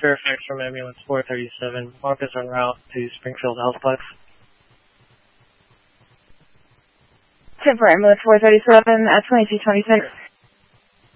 Fairfax from ambulance 437. Marcus en route to Springfield Healthplex. 10 for ambulance 437 at 2226.